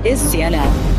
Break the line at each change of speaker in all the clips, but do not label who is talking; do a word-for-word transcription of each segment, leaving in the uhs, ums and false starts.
is C N N.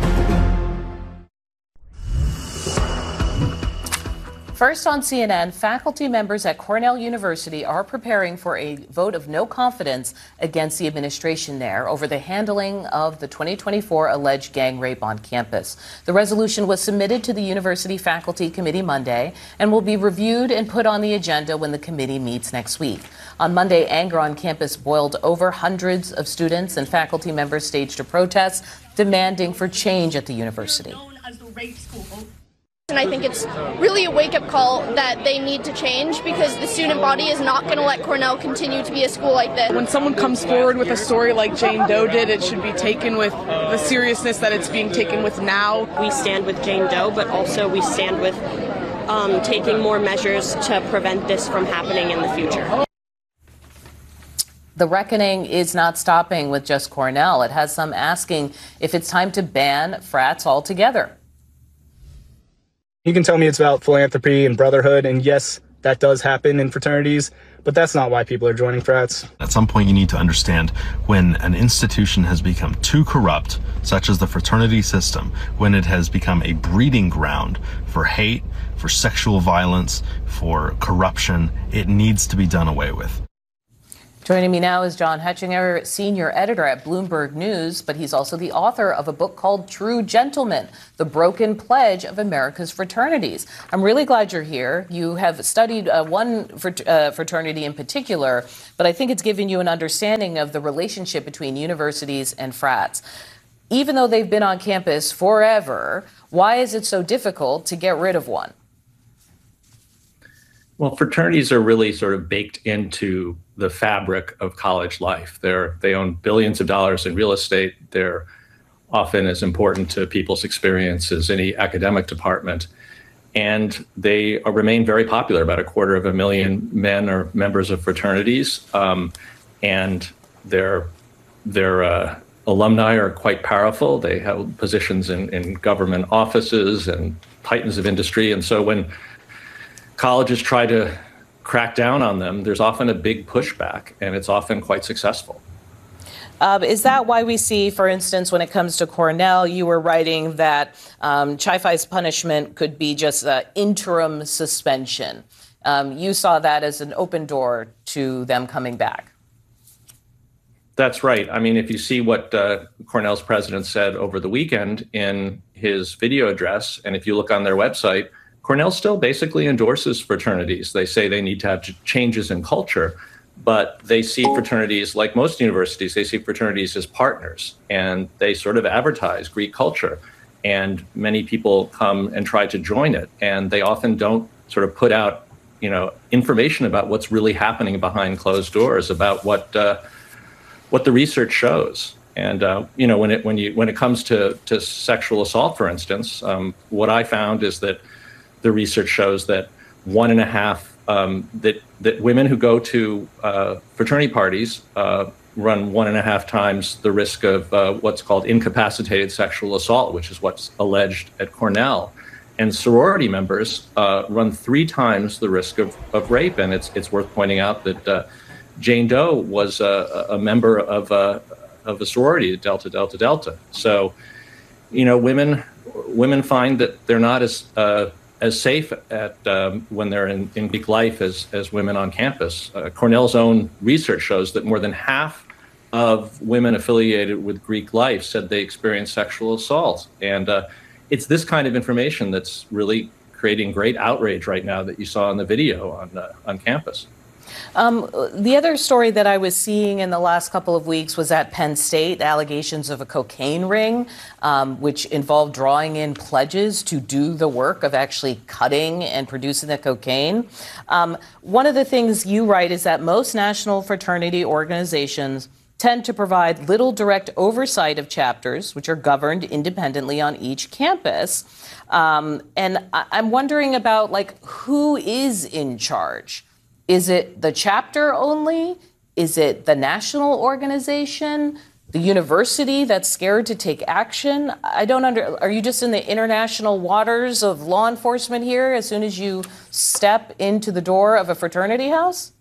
First on C N N, faculty members at Cornell University are preparing for a vote of no confidence against the administration there over the handling of the twenty twenty-four alleged gang rape on campus. The resolution was submitted to the University Faculty Committee Monday and will be reviewed and put on the agenda when the committee meets next week. On Monday, anger on campus boiled over. Hundreds of students and faculty members staged a protest demanding for change at the university.
And I think it's really a wake-up call that they need to change because the student body is not going to let Cornell continue to be a school like this.
When someone comes forward with a story like Jane Doe did, it should be taken with the seriousness that it's being taken with now.
We stand with Jane Doe, but also we stand with um, taking more measures to prevent this from happening in the future.
The reckoning is not stopping with just Cornell. It has some asking if it's time to ban frats altogether.
You can tell me it's about philanthropy and brotherhood, and yes, that does happen in fraternities, but that's not why people are joining frats.
At some point, you need to understand when an institution has become too corrupt, such as the fraternity system, when it has become a breeding ground for hate, for sexual violence, for corruption, it needs to be done away with.
Joining me now is John Hetchinger, senior editor at Bloomberg News, but he's also the author of a book called True Gentlemen, The Broken Pledge of America's Fraternities. I'm really glad you're here. You have studied uh, one fr- uh, fraternity in particular, but I think it's given you an understanding of the relationship between universities and frats. Even though they've been on campus forever, why is it so difficult to get rid of one?
Well, fraternities are really sort of baked into the fabric of college life. They're, they own billions of dollars in real estate. They're often as important to people's experience as any academic department. And they are, remain very popular. About a quarter of a million men are members of fraternities. Um, and their, their uh, alumni are quite powerful. They have positions in, in government offices and titans of industry. And so when colleges try to crack down on them, there's often a big pushback, and it's often quite successful.
Um, is that why we see, for instance, when it comes to Cornell, you were writing that um, Chi Phi's punishment could be just an interim suspension? Um, you saw that as an open door to them coming back.
That's right. I mean, if you see what uh, Cornell's president said over the weekend in his video address, and if you look on their website, Cornell still basically endorses fraternities. They say they need to have changes in culture, but they see fraternities, like most universities, they see fraternities as partners, and they sort of advertise Greek culture. And many people come and try to join it, and they often don't sort of put out, you know, information about what's really happening behind closed doors, about what uh, what the research shows. And uh, you know, when it when you when it comes to to sexual assault, for instance, um, what I found is that the research shows that one and a half, um, that, that women who go to uh, fraternity parties uh, run one and a half times the risk of uh, what's called incapacitated sexual assault, which is what's alleged at Cornell. And sorority members uh, run three times the risk of, of rape. And it's it's worth pointing out that uh, Jane Doe was a, a member of a, of a sorority, Delta, Delta, Delta. So, you know, women women find that they're not as uh, as safe at um, when they're in, in Greek life as, as women on campus. Uh, Cornell's own research shows that more than half of women affiliated with Greek life said they experienced sexual assault. And uh, it's this kind of information that's really creating great outrage right now that you saw in the video on, uh, on campus.
Um, the other story that I was seeing in the last couple of weeks was at Penn State, allegations of a cocaine ring, um, which involved drawing in pledges to do the work of actually cutting and producing the cocaine. Um, one of the things you write is that most national fraternity organizations tend to provide little direct oversight of chapters, which are governed independently on each campus. Um, and I- I'm wondering about, like, who is in charge? Is it the chapter only? Is it the national organization? The university that's scared to take action? I don't under. Are you just in the international waters of law enforcement here as soon as you step into the door of a fraternity house?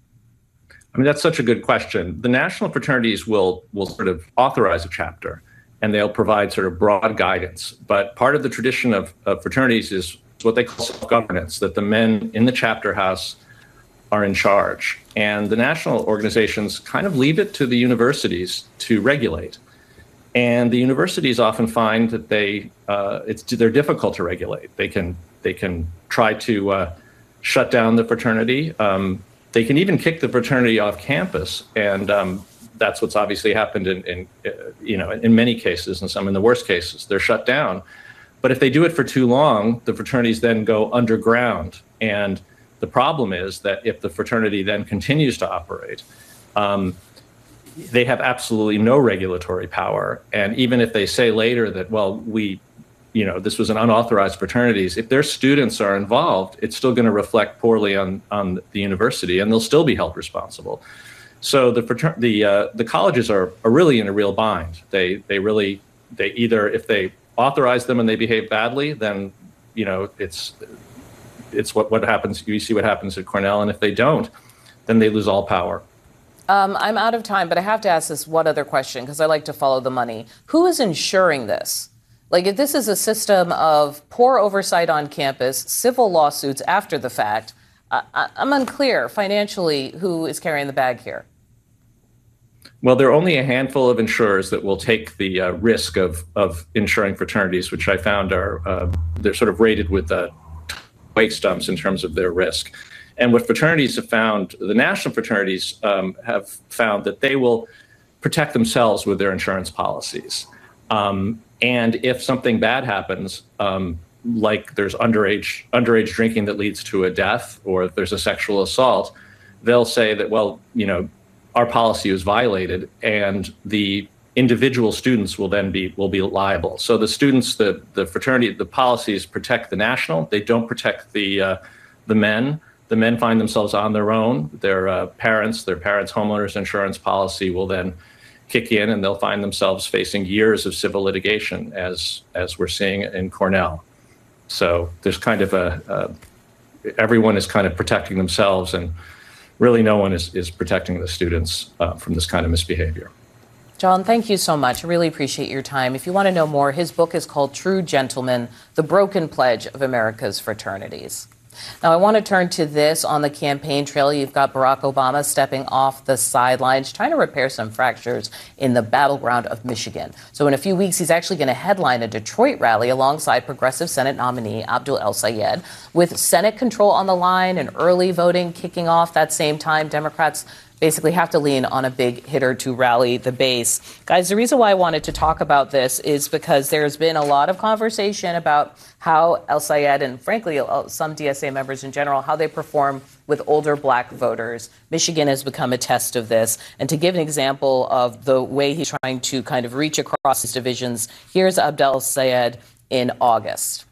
I mean, that's such a good question. The national fraternities will will sort of authorize a chapter, and they'll provide sort of broad guidance. But part of the tradition of, of fraternities is what they call self-governance, that the men in the chapter house are in charge. And the national organizations kind of leave it to the universities to regulate. And the universities often find that they uh, it's they're difficult to regulate. They can they can try to uh, shut down the fraternity. Um, they can even kick the fraternity off campus, and um, that's what's obviously happened in, in uh, you know in many cases, and some in the worst cases they're shut down. But if they do it for too long, the fraternities then go underground. And the problem is that if the fraternity then continues to operate, um, they have absolutely no regulatory power. And even if they say later that, well, we, you know, this was an unauthorized fraternities, if their students are involved, it's still going to reflect poorly on, on the university, and they'll still be held responsible. So the frater- the uh, the colleges are, are really in a real bind. They they really, they either, if they authorize them and they behave badly, then, you know, it's it's what, what happens. You see what happens at Cornell. And if they don't, then they lose all power.
Um, I'm out of time, but I have to ask this one other question because I like to follow the money. Who is ensuring this? Like, if this is a system of poor oversight on campus, civil lawsuits after the fact, I, I, I'm unclear financially who is carrying the bag here.
Well, there are only a handful of insurers that will take the uh, risk of of insuring fraternities, which I found are uh, they're sort of rated with uh, wake stumps in terms of their risk. And what fraternities have found, the national fraternities um, have found that they will protect themselves with their insurance policies. Um, and if something bad happens, um, like there's underage underage drinking that leads to a death, or if there's a sexual assault, they'll say that, well, you know, our policy was violated, and the individual students will then be will be liable. So the students, the the fraternity, the policies protect the national. They don't protect the uh, the men. The men find themselves on their own. Their uh, parents, their parents' homeowners insurance policy will then kick in, and they'll find themselves facing years of civil litigation, as as we're seeing in Cornell. So there's kind of a uh, everyone is kind of protecting themselves, and really no one is, is protecting the students uh, from this kind of misbehavior.
John, thank you so much. I really appreciate your time. If you want to know more, his book is called True Gentlemen, The Broken Pledge of America's Fraternities. Now, I want to turn to this. On the campaign trail, you've got Barack Obama stepping off the sidelines, trying to repair some fractures in the battleground of Michigan. So in a few weeks, he's actually going to headline a Detroit rally alongside progressive Senate nominee Abdul El-Sayed. With Senate control on the line and early voting kicking off that same time, Democrats basically have to lean on a big hitter to rally the base. Guys, the reason why I wanted to talk about this is because there's been a lot of conversation about how El-Sayed and, frankly, some D S A members in general, how they perform with older black voters. Michigan has become a test of this. And to give an example of the way he's trying to kind of reach across his divisions, here's Abdul El-Sayed in August.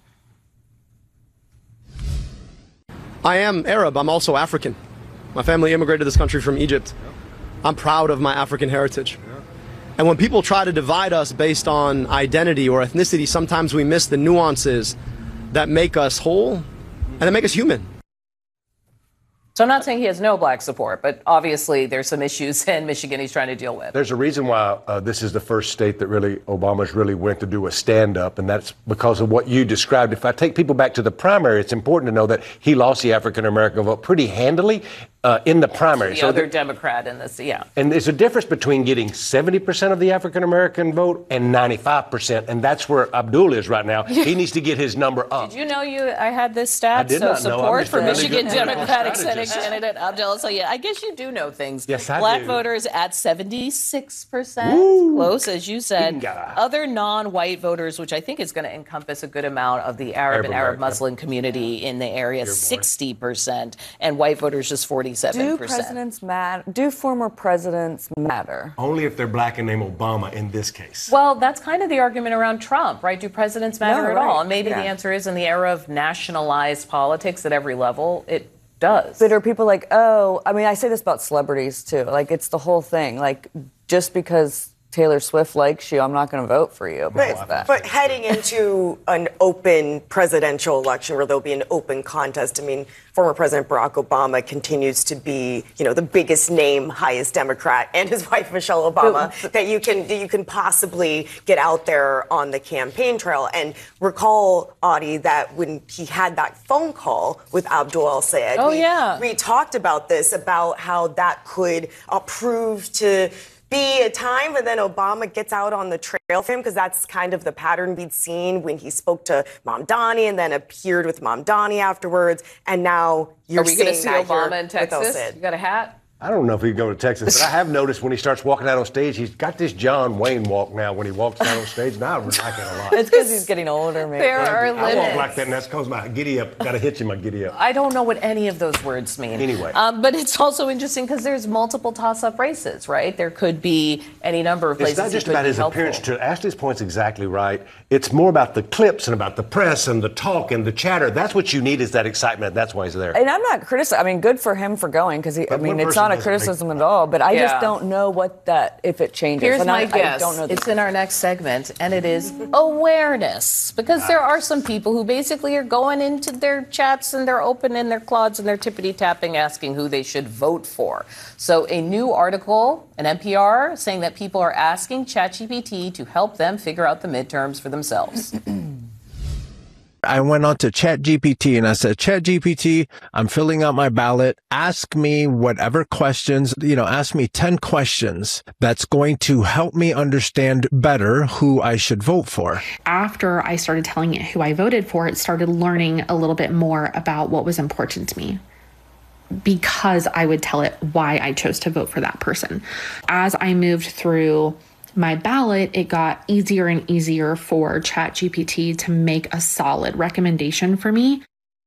I am Arab. I'm also African. My family immigrated to this country from Egypt. I'm proud of my African heritage. And when people try to divide us based on identity or ethnicity, sometimes we miss the nuances that make us whole and that make us human.
So I'm not saying he has no black support, but obviously there's some issues in Michigan he's trying to deal with.
There's a reason why uh, this is the first state that really Obama's really went to do a stand-up, and that's because of what you described. If I take people back to the primary, it's important to know that he lost the African-American vote pretty handily uh, in the primary.
The
so
other
the,
Democrat in this, yeah.
And there's a difference between getting seventy percent of the African-American vote and ninety-five percent, and that's where Abdul is right now. He needs to get his number up.
Did you know you? I had this stat?
I did
so
not know.
support for
really
Michigan
good
Democratic Senate
strategist.
candidate Abdul El-Sayed. I guess you do know things.
Yes, I
Black
do.
voters at seventy-six percent,
Woo.
close as you said.
Binga.
Other non-white voters, which I think is going to encompass a good amount of the Arab,
Arab
and Arab
American.
Muslim community in the area, sixty percent, and white voters just forty-seven percent.
Do presidents matter? Do former presidents matter?
Only if they're black and named Obama in this case.
Well, that's kind of the argument around Trump, right? Do presidents matter
No,
at
right.
all? And maybe
Yeah.
the answer is, in the era of nationalized politics at every level, it does.
But are people like, oh, I mean, I say this about celebrities too. Like, it's the whole thing. Like, just because Taylor Swift likes you, I'm not going to vote for you.
But,
that.
but heading into an open presidential election where there'll be an open contest, I mean, former President Barack Obama continues to be, you know, the biggest name, highest Democrat, and his wife Michelle Obama that you can that you can possibly get out there on the campaign trail. And recall, Audie, that when he had that phone call with Abdul El-Sayed,
oh
we,
yeah,
we talked about this, about how that could uh, prove to be a time, and then Obama gets out on the trail for him, because that's kind of the pattern we'd seen when he spoke to Mamdani and then appeared with Mamdani afterwards. And now you're
Are we going to
seeing
see
that
Obama
here
in Texas?
with El-Sayed.
You got a hat?
I don't know if he'd go to Texas, but I have noticed when he starts walking out on stage, he's got this John Wayne walk now when he walks out on stage, and I like it a lot.
It's because he's getting older, maybe.
There are
I
limits.
walk like that, and that's because my giddy up, got to hitch in my giddy up.
I don't know what any of those words mean.
Anyway.
Um, but it's also interesting because there's multiple toss-up races, right? There could be any number of places.
It's not just
it could
about
be
his
helpful.
appearance. To Ashley's point's exactly right. It's more about the clips and about the press and the talk and the chatter. That's what you need, is that excitement. That's why he's there.
And I'm not criticizing. I mean, good for him for going, because I
But
mean,
one
it's
person
not a
doesn't
criticism
make-
at all. But I
Yeah.
just don't know what that, if it changes.
Here's
and
my
I,
guess.
I don't know. The
It's in our next segment, and it is awareness. Because there are some people who basically are going into their chats and they're opening their clods and they're tippity tapping, asking who they should vote for. So a new article, an N P R, saying that people are asking ChatGPT to help them figure out the midterms for themselves.
I went on to ChatGPT and I said, ChatGPT, I'm filling out my ballot. Ask me whatever questions, you know, ask me ten questions that's going to help me understand better who I should vote for.
After I started telling it who I voted for, it started learning a little bit more about what was important to me, because I would tell it why I chose to vote for that person. As I moved through my ballot, it got easier and easier for ChatGPT to make a solid recommendation for me.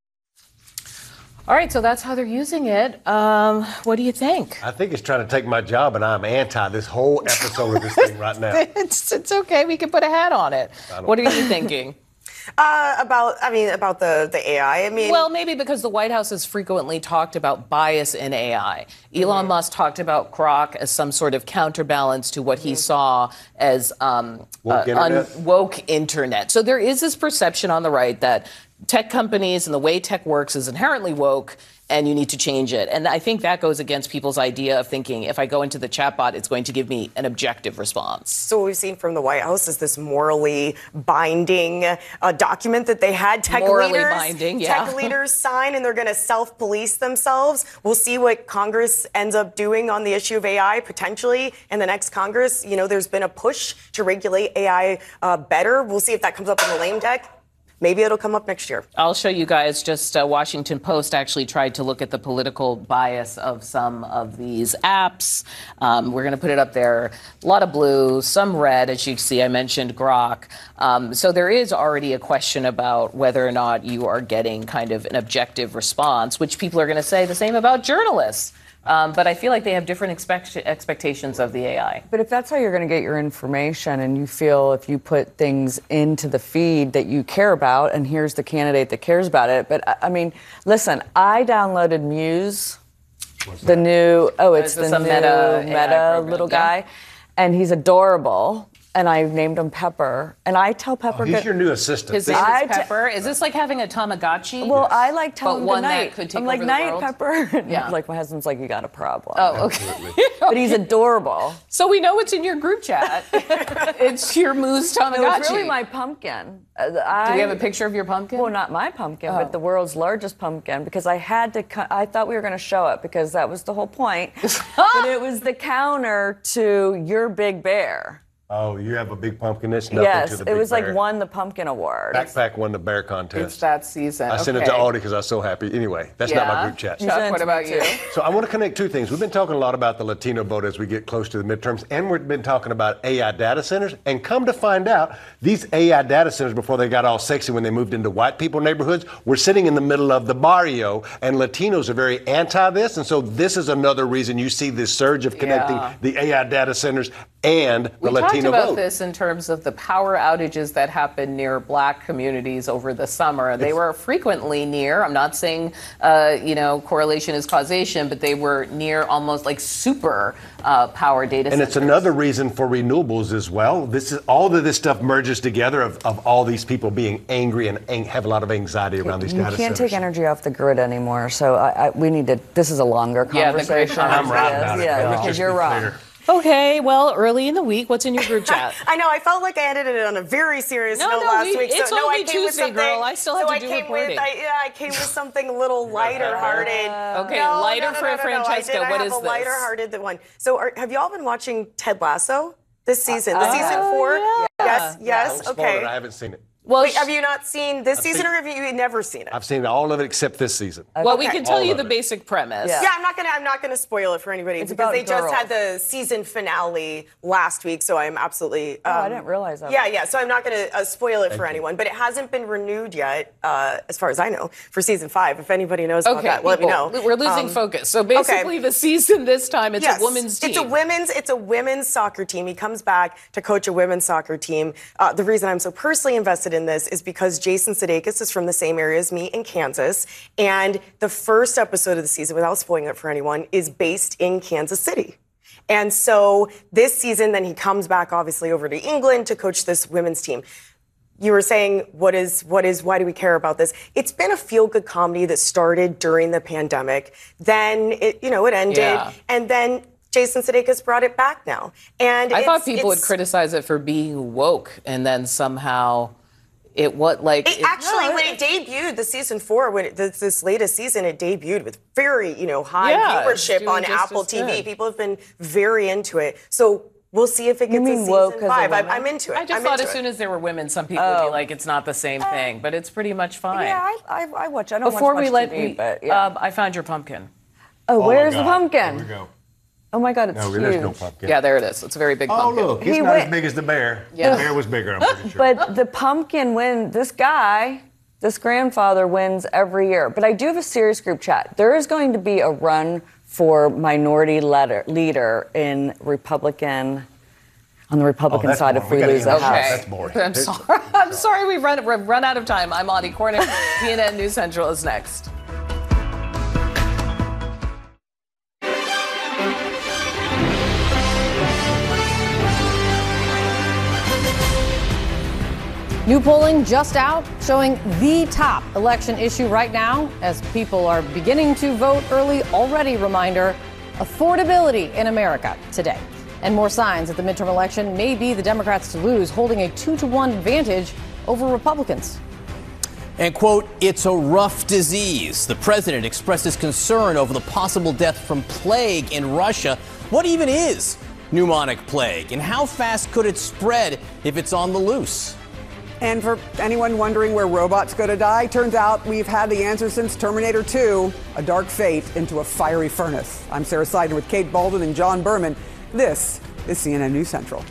All right, so that's how they're using it. Um, what do you think?
I think it's trying to take my job, and I'm anti this whole episode of this thing right now.
It's, it's okay. We can put a hat on it. What are you thinking?
Uh, about, I mean, about the, the A I. I mean,
well, maybe because the White House has frequently talked about bias in A I. Elon mm-hmm. Musk talked about Grok as some sort of counterbalance to what mm-hmm. he saw as um,
woke,
uh,
internet.
Un- woke internet. So there is this perception on the right that tech companies and the way tech works is inherently woke, and you need to change it. And I think that goes against people's idea of thinking, if I go into the chatbot, it's going to give me an objective response.
So what we've seen from the White House is this morally binding uh, document that they had tech
morally
leaders,
binding, yeah.
tech leaders sign, and they're going to self-police themselves. We'll see what Congress ends up doing on the issue of A I, potentially, in the next Congress. You know, there's been a push to regulate A I uh, better. We'll see if that comes up in the lame deck. Maybe it'll come up next year.
I'll show you guys. Just uh, Washington Post actually tried to look at the political bias of some of these apps. Um, we're going to put it up there. A lot of blue, some red, as you see. I mentioned Grok. Um, so there is already a question about whether or not you are getting kind of an objective response, which people are going to say the same about journalists. Um, but I feel like they have different expect- expectations of the A I.
But if that's how you're going to get your information, and you feel if you put things into the feed that you care about, and here's the candidate that cares about it. But I mean, listen, I downloaded Muse, the new, oh, it's
Is
the
this
new
a Meta
Meta,
A I program?
little
Yeah.
guy, and he's adorable. And I named him Pepper. And I tell Pepper...
Oh, he's
good,
your new assistant.
His name
I
is Pepper. Is this like having a Tamagotchi?
Well, I like
But
telling him
one
good
that
night.
could take
I'm like,
over the
night,
world?
Pepper.
Yeah.
Like, my husband's like, you got a problem.
Oh, okay.
But he's adorable.
So we know it's in your group chat. It's your Moose Tamagotchi.
No, it's really my pumpkin. Uh, I,
Do we have a picture of your pumpkin?
Well, not my pumpkin,
Oh.
but the world's largest pumpkin, because I had to, co- I thought we were going to show it, because that was the whole point. But it was the counter to Your Big Bear.
Oh, you have a big pumpkin. It's nothing
Yes,
to the
it
big
was like
bear.
won the pumpkin award.
Backpack won the bear
It's
contest.
that season.
I sent it
Okay.
to Audie because I was so happy. Anyway, that's not my
Yeah.
group chat.
Chuck, what about you?
So I want to connect two things. We've been talking a lot about the Latino vote as we get close to the midterms, and we've been talking about A I data centers. And come to find out, these A I data centers, before they got all sexy when they moved into white people neighborhoods, were sitting in the middle of the barrio, and Latinos are very anti this. And so this is another reason you see this surge of connecting
Yeah.
the A I data centers and
We
the
talked
Latino
about
vote.
this in terms of the power outages that happen near black communities over the summer. They were frequently near, I'm not saying, uh, you know, correlation is causation, but they were near almost like super uh, power data
And
centers.
it's another reason for renewables as well. This is all of this stuff merges together of, of all these people being angry and ang- have a lot of anxiety around these
You
data
can't
centers.
take energy off the grid anymore, so I, I, we need to. This is a longer
Yeah, the grid
conversation.
conversation. I'm
right about it,
Yeah,
but let's
because
just
you're
be
wrong.
clear.
Okay, well, early in the week, what's in your group chat?
I know. I felt like I ended it on a very serious
No,
note
no,
last
we-
week.
it's
so no,
only
I came with
Tuesday,
something.
girl. I still have
so
to
I
do
came
reporting.
with. I, yeah, I came with something a little lighter-hearted.
Okay,
no,
lighter
no, no,
for
no, no,
Francesca.
No, I did.
What
I have
is
a
this?
lighter-hearted one. So, are, have y'all been watching Ted Lasso this season? The
Uh,
season four?
yeah.
Yes.
Yeah.
Yes.
Don't spoil
Okay.
it. I haven't seen it.
Well,
Wait, have you not seen this
I've
season,
seen-
or have you never seen it?
I've seen all of it except this season.
Well, we
Okay.
can tell
All
you
of
the
it.
basic premise.
Yeah, I'm not gonna. I'm not gonna spoil it for anybody
It's
because
about
they just
girls.
had the season finale last week. So I'm absolutely.
Oh, I
um,
didn't realize that.
Yeah, yeah. So I'm not gonna uh, spoil it
Thank
for
you.
anyone, but it hasn't been renewed yet, uh, as far as I know, for season five. If anybody knows about
Okay,
that, let me
people,
know.
We're losing
Um,
focus. So basically, the season this time, it's
yes,
a women's team.
It's a women's. It's a women's soccer team. He comes back to coach a women's soccer team. Uh, the reason I'm so personally invested in this is because Jason Sudeikis is from the same area as me in Kansas, and the first episode of the season, without spoiling it for anyone, is based in Kansas City. And so this season, then he comes back, obviously, over to England to coach this women's team. You were saying, what is, what is, why do we care about this? It's been a feel-good comedy that started during the pandemic. Then it, you know, it ended,
Yeah.
and then Jason Sudeikis brought it back now. And
I
it's,
thought people would
it's-
criticize it for being woke, and then somehow it what like
It
it-
actually,
no,
when it debuted, the season four, when it, this, this latest season, it debuted with very, you know, high
Yeah, it's
viewership
doing
on
just
Apple
as
T V.
good.
People have been very into it. So we'll see if it
You
gets a
mean
season
woke 'cause of
five. I'm,
women?
I'm into it.
I just
I'm
thought
into
as
it.
soon as there were women, some people would
Oh.
be like, it's not the same thing, but it's pretty much fine.
Yeah, I, I, I watch. I don't
Before
watch
we
much
let
T V,
me,
but yeah.
um, I found your pumpkin.
oh,
my
where's the
God.
pumpkin?
Here we go.
Oh my God, it's
No,
huge.
there's no pumpkin.
Yeah, there it is. It's a very big
Oh,
pumpkin.
look, it's
He
not
went-
as big as the bear.
Yeah.
The bear was bigger, I'm pretty sure.
But the pumpkin win. This guy, this grandfather wins every year. But I do have a serious group chat. There is going to be a run for minority leader, leader in Republican. On the Republican
Oh, that's
side,
boring.
if
We
we
gotta
lose
get
the
on
House.
that. That's boring.
I'm sorry. I'm sorry. We've run, we've run out of time. I'm Audie Cornick. C N N News Central is next.
New polling just out showing the top election issue right now as people are beginning to vote early. Already, reminder, affordability in America today. And more signs that the midterm election may be the Democrats to lose, holding a two to one advantage over Republicans.
And, quote, it's a rough disease. The president expresses concern over the possible death from plague in Russia. What even is pneumonic plague, and how fast could it spread if it's on the loose?
And for anyone wondering where robots go to die, turns out we've had the answer since Terminator two, a dark fate into a fiery furnace. I'm Sarah Seidner with Kate Baldwin and John Berman. This is C N N News Central.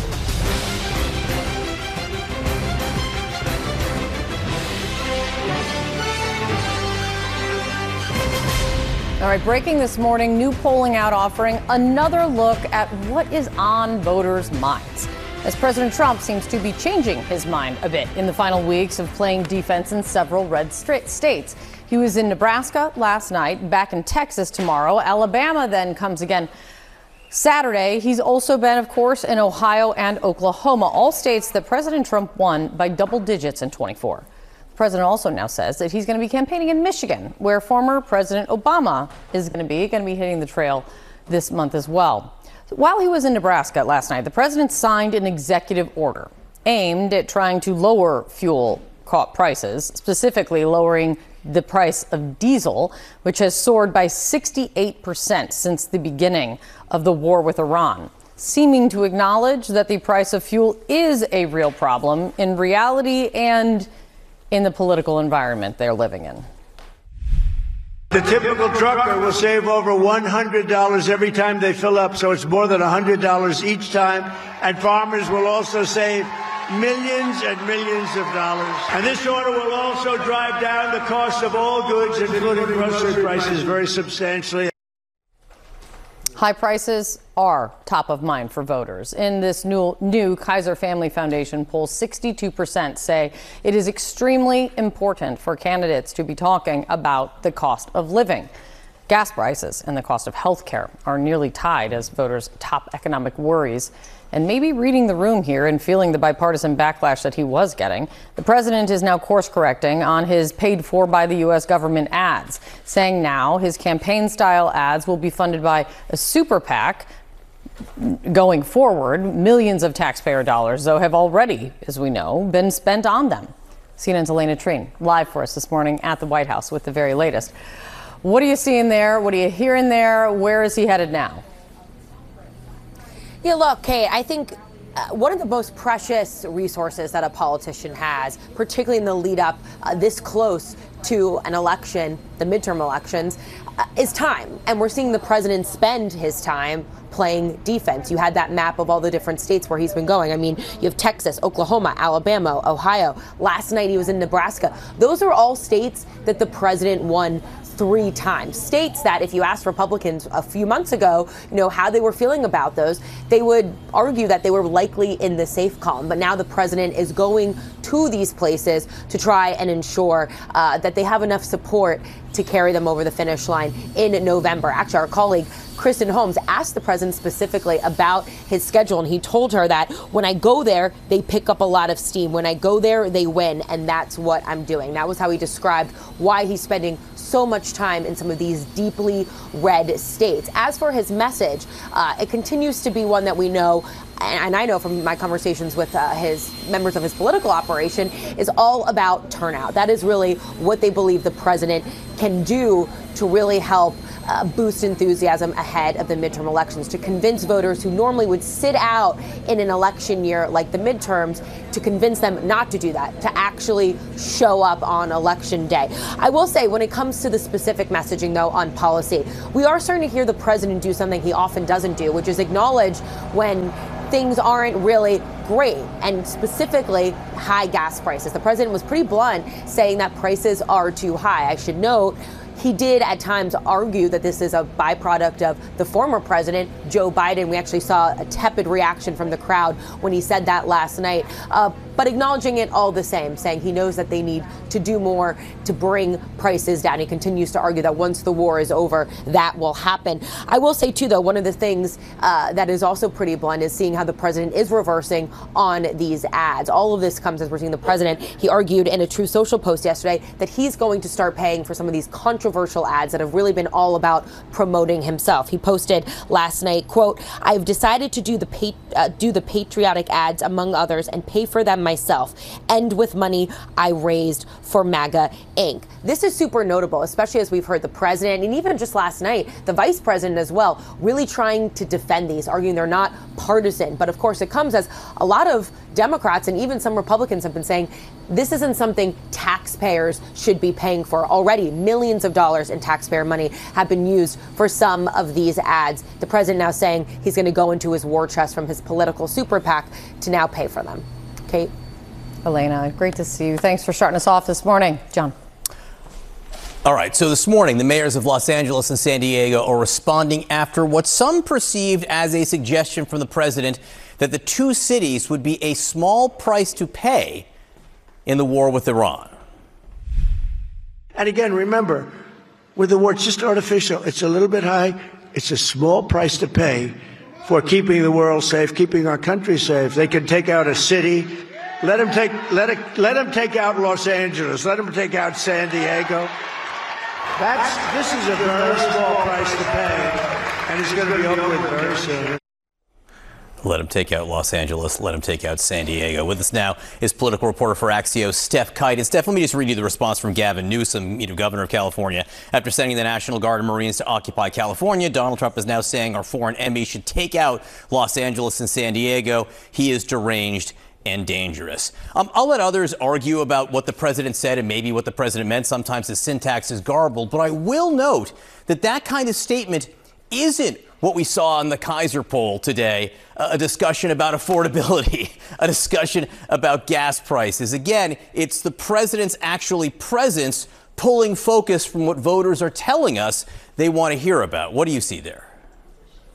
All right, breaking this morning, new polling out offering another look at what is on voters' minds, as President Trump seems to be changing his mind a bit in the final weeks of playing defense in several red states. He was in Nebraska last night, back in Texas tomorrow. Alabama then comes again Saturday. He's also been, of course, in Ohio and Oklahoma, all states that President Trump won by double digits in twenty-four. The president also now says that he's going to be campaigning in Michigan, where former President Obama is going to be, going to be hitting the trail this month as well. While he was in Nebraska last night, the president signed an executive order aimed at trying to lower fuel prices, specifically lowering the price of diesel, which has soared by sixty-eight percent since the beginning of the war with Iran, seeming to acknowledge that the price of fuel is a real problem in reality and in the political environment they're living in.
The typical trucker will save over one hundred dollars every time they fill up, so it's more than one hundred dollars each time. And farmers will also save millions and millions of dollars. And this order will also drive down the cost of all goods, including grocery prices, very substantially.
High prices are top of mind for voters. In this new, new Kaiser Family Foundation poll, sixty-two percent say it is extremely important for candidates to be talking about the cost of living. Gas prices and the cost of health care are nearly tied as voters' top economic worries. And maybe reading the room here and feeling the bipartisan backlash that he was getting, the president is now course correcting on his paid for by the U S government ads, saying now his campaign style ads will be funded by a super PAC. Going forward, millions of taxpayer dollars, though, have already, as we know, been spent on them. C N N's Elena Trine live for us this morning at the White House with the very latest. What are you seeing there? What are you hearing there? Where is he headed now?
Yeah, look, Kate, I think uh, one of the most precious resources that a politician has, particularly in the lead up uh, this close to an election, the midterm elections, uh, is time. And we're seeing the president spend his time playing defense. You had that map of all the different states where he's been going. I mean, you have Texas, Oklahoma, Alabama, Ohio. Last night he was in Nebraska. Those are all states that the president won three times. States that, if you asked Republicans a few months ago, you know, how they were feeling about those, they would argue that they were likely in the safe column. But now the president is going to these places to try and ensure uh, that they have enough support to carry them over the finish line in November. Actually, our colleague Kristen Holmes asked the president specifically about his schedule, and he told her that when I go there, they pick up a lot of steam. When I go there, they win, and that's what I'm doing. That was how he described why he's spending so much time in some of these deeply red states. As for his message, uh, it continues to be one that we know, and I know from my conversations with uh, his members of his political operation, is all about turnout. That is really what they believe the president can do to really help Uh, boost enthusiasm ahead of the midterm elections, to convince voters who normally would sit out in an election year like the midterms, to convince them not to do that, to actually show up on election day. I will say, when it comes to the specific messaging, though, on policy, we are starting to hear the president do something he often doesn't do, which is acknowledge when things aren't really great, and specifically high gas prices. The president was pretty blunt, saying that prices are too high. I should note, he did at times argue that this is a byproduct of the former president, Joe Biden. We actually saw a tepid reaction from the crowd when he said that last night, uh, but acknowledging it all the same, saying he knows that they need to do more to bring prices down. He continues to argue that once the war is over, that will happen. I will say, too, though, one of the things uh, that is also pretty blunt is seeing how the president is reversing on these ads. All of this comes as we're seeing the president. He argued in a True Social post yesterday that he's going to start paying for some of these controversial ads that have really been all about promoting himself. He posted last night, quote, "I've decided to do the pa- uh, do the patriotic ads, among others, and pay for them myself, and with money I raised for MAGA Incorporated" This is super notable, especially as we've heard the president, and even just last night, the vice president as well, really trying to defend these, arguing they're not partisan. But of course, it comes as a lot of Democrats and even some Republicans have been saying this isn't something taxpayers should be paying for. Already, millions of dollars in taxpayer money have been used for some of these ads. The president now saying he's going to go into his war chest from his political super PAC to now pay for them. Kate?
Elena, great to see you. Thanks for starting us off this morning. John?
All right, so this morning, the mayors of Los Angeles and San Diego are responding after what some perceived as a suggestion from the president that the two cities would be a small price to pay in the war with Iran.
And again, remember, with the war, it's just artificial. It's a little bit high. It's a small price to pay for keeping the world safe, keeping our country safe. They can take out a city. Let them take, let it, let them take out Los Angeles. Let them take out San Diego. That's, this is a very small price to pay, and it's going to be over with very soon.
Let him take out Los Angeles. Let him take out San Diego. With us now is political reporter for Axios, Steph Kite. And Steph, let me just read you the response from Gavin Newsom, you know, governor of California. After sending the National Guard and Marines to occupy California, Donald Trump is now saying our foreign enemy should take out Los Angeles and San Diego. He is deranged and dangerous. Um, I'll let others argue about what the president said and maybe what the president meant. Sometimes the syntax is garbled, but I will note that that kind of statement isn't what we saw in the Kaiser poll today, a discussion about affordability, a discussion about gas prices. Again, it's the president's actually presence pulling focus from what voters are telling us they want to hear about. What do you see there?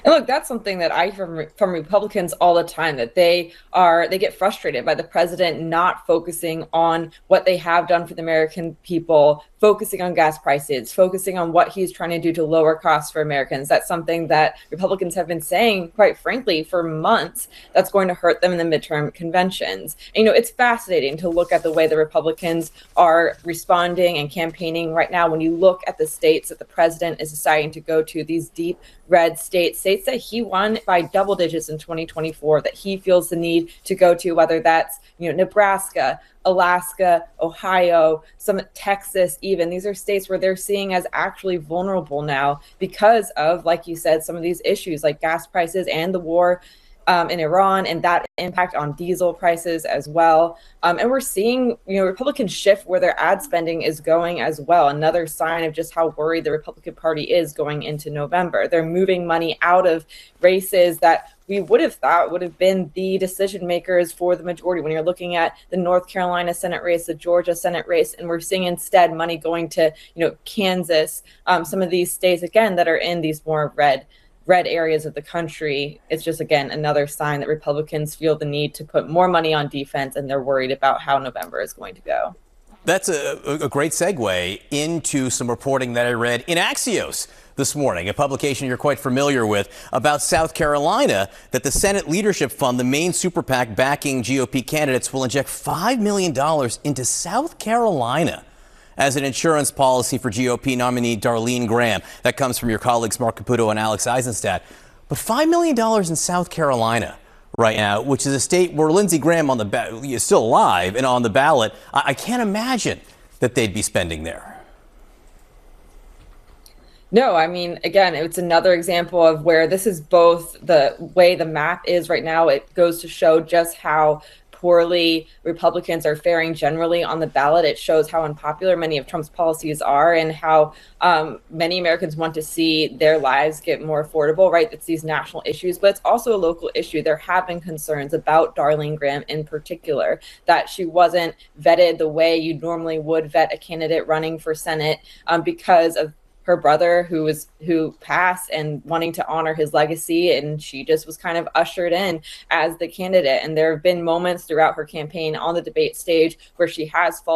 And look, that's something that I hear from, from Republicans all the time, that they are they get frustrated by the president not focusing on what they have done for the American people, focusing on gas prices, focusing on what he's trying to do to lower costs for Americans. That's something that Republicans have been saying, quite frankly, for months. That's going to hurt them in the midterm conventions. And, you know, it's fascinating to look at the way the Republicans are responding and campaigning right now. When you look at the states that the president is deciding to go to, these deep red states, states that he won by double digits in twenty twenty-four, that he feels the need to go to, whether that's, you know, Nebraska, Alaska, Ohio, some Texas even. These are states where they're seeing as actually vulnerable now because of, like you said, some of these issues like gas prices and the war Um, in Iran, and that impact on diesel prices as well. Um, and we're seeing, you know, Republicans shift where their ad spending is going as well. Another sign of just how worried the Republican Party is going into November. They're moving money out of races that we would have thought would have been the decision makers for the majority. When you're looking at the North Carolina Senate race, the Georgia Senate race, and we're seeing instead money going to, you know, Kansas, um, some of these states, again, that are in these more red red areas of the country. It's just, again, another sign that Republicans feel the need to put more money on defense, and they're worried about how November is going to go.
That's a, a great segue into some reporting that I read in Axios this morning, a publication you're quite familiar with, about South Carolina, that the Senate Leadership Fund, the main super PAC backing G O P candidates, will inject five million dollars into South Carolina as an insurance policy for G O P nominee Darlene Graham. That comes from your colleagues Mark Caputo and Alex Eisenstadt. But five million dollars in South Carolina right now, which is a state where Lindsey Graham on the ba- is still alive and on the ballot, I, I can't imagine that they'd be spending there.
No, I mean, again, it's another example of where this is both the way the map is right now. It goes to show just how poorly Republicans are faring generally on the ballot. It shows how unpopular many of Trump's policies are and how um, many Americans want to see their lives get more affordable, right? It's these national issues, but it's also a local issue. There have been concerns about Darlene Graham in particular, that she wasn't vetted the way you normally would vet a candidate running for Senate um, because of her brother who was who passed and wanting to honor his legacy, and she just was kind of ushered in as the candidate. And there have been moments throughout her campaign on the debate stage where she has fallen